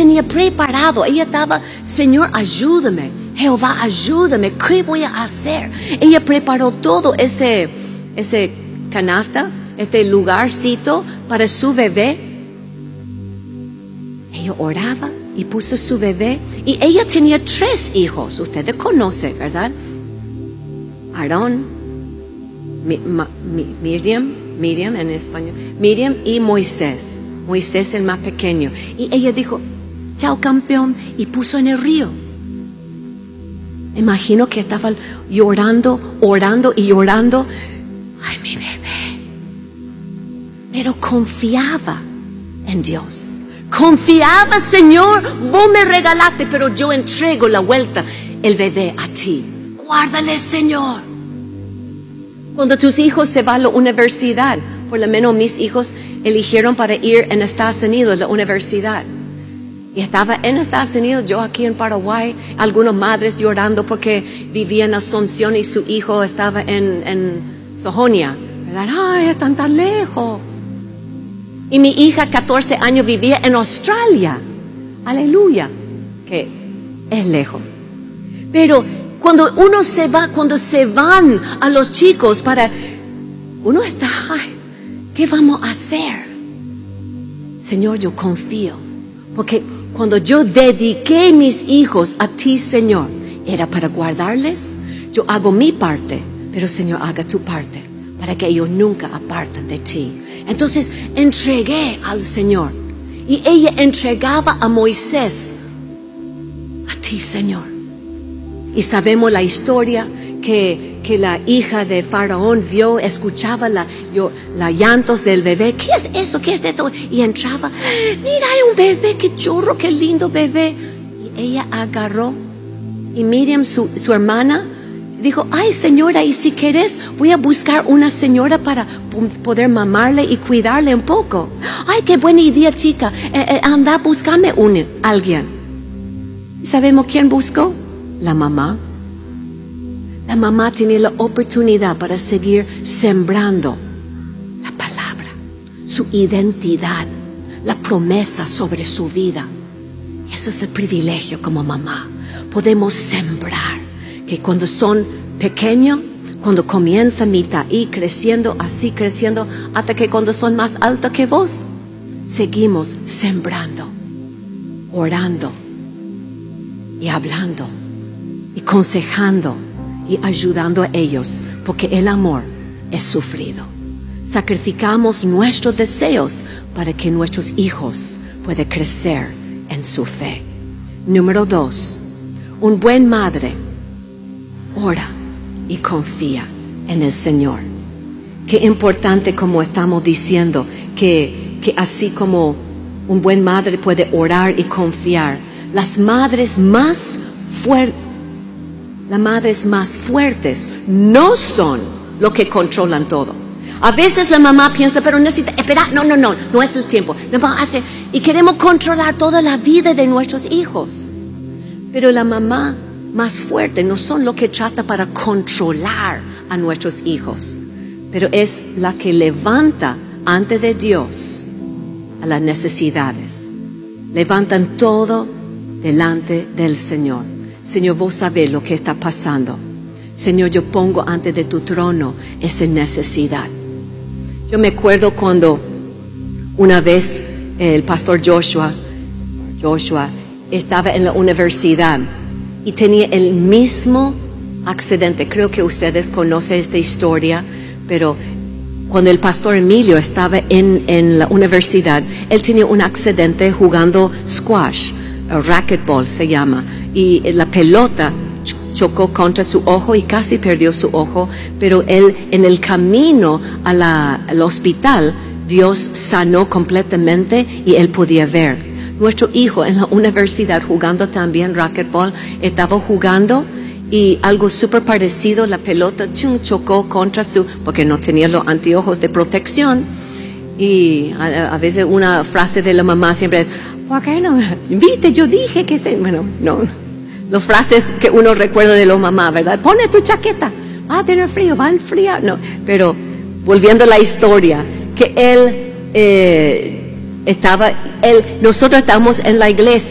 tenía preparado. Ella estaba, Señor, ayúdame. Jehová, ayúdame. ¿Qué voy a hacer? Ella preparó todo ese canasta, este lugarcito para su bebé. Ella oraba y puso su bebé. Y ella tenía 3 hijos. Ustedes conocen, ¿verdad? Aarón, Miriam en español, Miriam y Moisés. Moisés el más pequeño. Y ella dijo, chao campeón, y puso en el río. Imagino que estaba llorando, orando y llorando. Ay, mi bebé. Pero confiaba en Dios. Confiaba, Señor, vos me regalaste, pero yo entrego la vuelta el bebé a ti. Guárdale, Señor. Cuando tus hijos se van a la universidad, por lo menos mis hijos eligieron para ir en Estados Unidos a la universidad. Y estaba en Estados Unidos, yo aquí en Paraguay, algunas madres llorando porque vivía en Asunción y su hijo estaba en Sojonia, ¿verdad? Ay, están tan lejos. Y mi hija, 14 años, vivía en Australia. Aleluya, que es lejos. Pero cuando uno se va, cuando se van a los chicos uno está, ay, ¿qué vamos a hacer? Señor, yo confío. Porque cuando yo dediqué mis hijos a ti, Señor, era para guardarles. Yo hago mi parte, pero Señor, haga tu parte, para que ellos nunca aparten de ti. Entonces entregué al Señor. Y ella entregaba a Moisés a ti, Señor. Y sabemos la historia que la hija de Faraón vio, escuchaba la llantos del bebé. ¿Qué es eso? ¿Qué es eso? Y entraba, mira, hay un bebé, qué churro, qué lindo bebé. Y ella agarró. Y Miriam, su hermana, dijo, ay, señora, y si querés, voy a buscar una señora para poder mamarle y cuidarle un poco. Ay, qué buena idea, chica. Anda, búscame alguien. ¿Y sabemos quién buscó? La mamá. La mamá tenía la oportunidad para seguir sembrando la palabra, su identidad, la promesa sobre su vida. Eso es el privilegio como mamá. Podemos sembrar, que cuando son pequeños, cuando comienza mitad y creciendo, así creciendo, hasta que cuando son más altos que vos, seguimos sembrando, orando y hablando y aconsejando y ayudando a ellos, porque el amor es sufrido. Sacrificamos nuestros deseos para que nuestros hijos puedan crecer en su fe. Número 2, un buen madre ora y confía en el Señor. Qué importante, como estamos diciendo, que así como un buen madre puede orar y confiar, las madres más fuertes no son los que controlan todo. A veces la mamá piensa, pero necesita, espera, no es el tiempo. Y queremos controlar toda la vida de nuestros hijos. Pero la mamá más fuerte no son los que trata para controlar a nuestros hijos, pero es la que levanta ante de Dios a las necesidades. Levantan todo delante del Señor. Señor, vos sabés lo que está pasando. Señor, yo pongo ante de tu trono esa necesidad. Yo me acuerdo cuando una vez el pastor Joshua estaba en la universidad y tenía el mismo accidente. Creo que ustedes conocen esta historia, pero cuando el pastor Emilio estaba en la universidad, él tenía un accidente jugando squash, racquetball se llama, y la pelota chocó contra su ojo y casi perdió su ojo, pero él en el camino al hospital, Dios sanó completamente y él podía ver. Nuestro hijo en la universidad jugando también racquetball, estaba jugando y algo súper parecido, la pelota chocó contra porque no tenía los anteojos de protección. Y a veces una frase de la mamá siempre, ¿por qué no? Viste, yo dije que bueno, no. Las frases que uno recuerda de la mamá, ¿verdad? Pone tu chaqueta, va a tener frío, va a enfriar. No, pero volviendo a la historia, que nosotros estábamos en la iglesia.